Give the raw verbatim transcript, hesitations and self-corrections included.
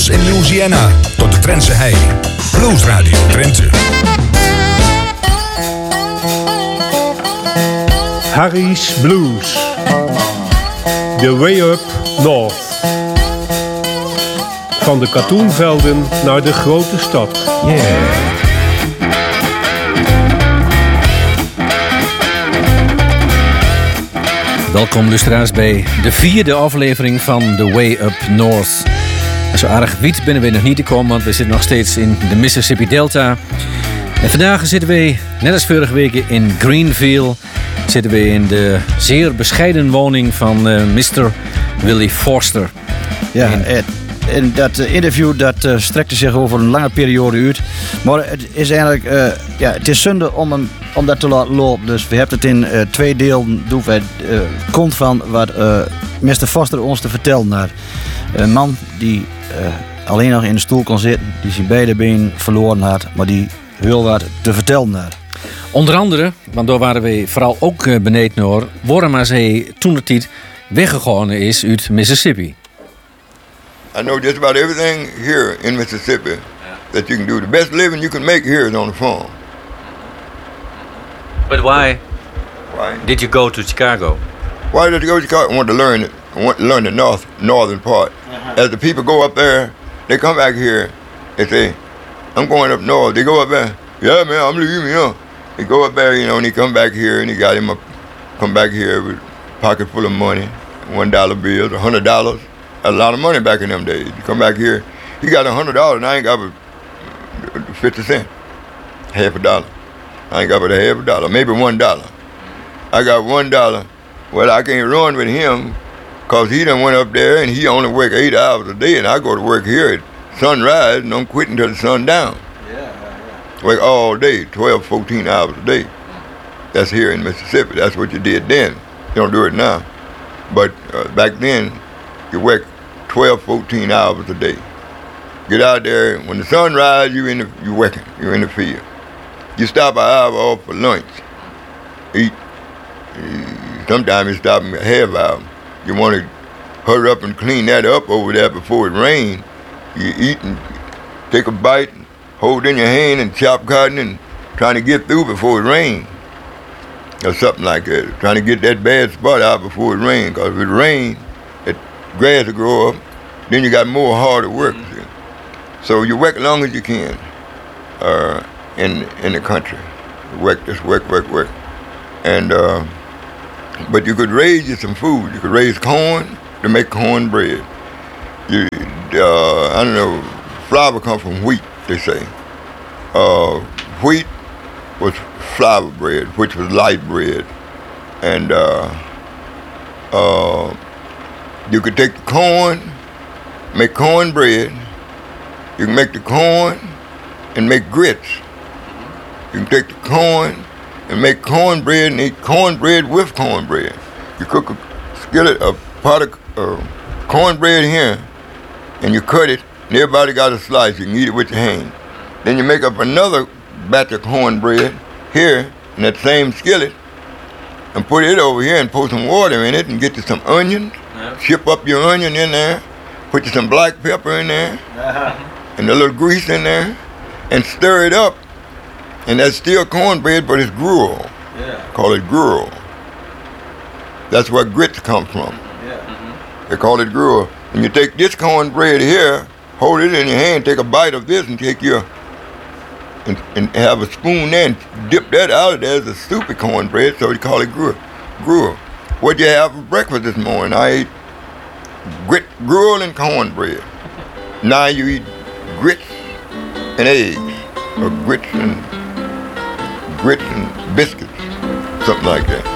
Texas en Louisiana tot de Drentse hei. Blues Radio Drenthe. Harry's Blues. The Way Up North. Van de katoenvelden naar de grote stad. Yeah. Welkom luisteraars bij de vierde aflevering van The Way Up North. Zo aardig wiet binnen we nog niet te komen, want we zitten nog steeds in de Mississippi Delta. En vandaag zitten we, net als vorige week, in Greenville. Zitten we in de zeer bescheiden woning van uh, mister Willie Forster. Ja, en, en dat uh, interview dat uh, strekte zich over een lange periode uit. Maar het is eigenlijk, uh, ja, het is zonde om, hem, om dat te laten lopen. Dus we hebben het in uh, twee delen doen. Wij uh, komt van wat uh, mister Forster ons te vertellen naar. Een man die uh, alleen nog in de stoel kon zitten, die zijn beide benen verloren had, maar die heel wat te vertellen had. Onder andere, want daar waren we vooral ook uh, beneden hoor, waarom maar zij toen de tijd weggegaan is uit Mississippi. I know just about everything here in Mississippi yeah. that you can do. The best living you can make here is on the farm. But why? Why did you go to Chicago? Why did you go to Chicago? I want to learn it. I want to learn the north northern part. Uh-huh. As the people go up there, they come back here. They say, "I'm going up north." They go up there. Yeah, man, I'm leaving here. They go up there, you know, and he come back here, and he got him a come back here with a pocket full of money, one dollar bills, a hundred dollars. A lot of money back in them days. You come back here, he got a hundred dollars, and I ain't got but fifty cents, half a dollar. I ain't got but a half a dollar, maybe one dollar. I got one dollar. Well, I can't run with him, cause he done went up there and he only work eight hours a day, and I go to work here at sunrise and don't quit until the sun down. Yeah, yeah. Work all day, twelve, fourteen hours a day. That's here in Mississippi. That's what you did then. You don't do it now. But uh, back then, you work twelve, fourteen hours a day. Get out there, when the sun rises, you in the, you working, you're in the field. You stop an hour off for lunch, eat. Sometimes you stop a half hour. You want to hurry up and clean that up over there before it rains. You eat and take a bite, and hold it in your hand and chop cotton and trying to get through before it rains. Or something like that. Trying to get that bad spot out before it rains. Because if it rains, it grass will grow up, then you got more harder work. Mm-hmm. So you work as long as you can uh, in in the country. Work, just work, work, work. And uh, but you could raise you some food. You could raise corn to make cornbread. You, uh, I don't know, flour comes from wheat, they say. Uh, wheat was flour bread, which was light bread. And uh, uh, you could take the corn, make cornbread. You can make the corn and make grits. You can take the corn and make cornbread and eat cornbread with cornbread. You cook a skillet, a pot of uh, cornbread here, and you cut it, and everybody got a slice. You can eat it with your hand. Then you make up another batch of cornbread here in that same skillet, and put it over here and pour some water in it and get you some onions. Yeah. Chip up your onion in there, put you some black pepper in there, uh-huh. and a little grease in there, and stir it up. And that's still cornbread, but it's gruel. Yeah. Call it gruel. That's where grits come from. Yeah. Mm-hmm. They call it gruel. And you take this cornbread here, hold it in your hand, take a bite of this, and take your and, and have a spoon there and dip that out of there as a soupy cornbread, so you call it gruel. Gruel. What'd you have for breakfast this morning? I ate grit, gruel and cornbread. Now you eat grits and eggs, or grits and grits and biscuits, something like that.